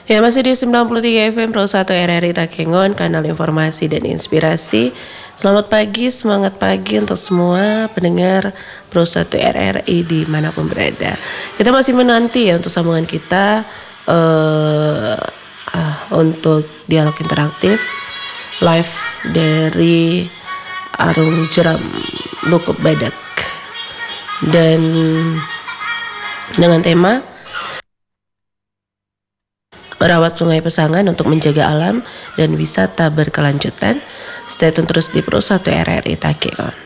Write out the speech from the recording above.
Ya, masih di 93 FM Pro 1 RRI Takengon, kanal informasi dan inspirasi. Selamat pagi, semangat pagi untuk semua pendengar Pro 1 RRI dimanapun berada. Kita masih menanti ya untuk sambungan kita untuk dialog interaktif live dari Arung Jeram Lukuk Badak, dan dengan tema merawat sungai Pesangan untuk menjaga alam dan wisata berkelanjutan. Stay tune terus di Pro 1 RRI Takengon.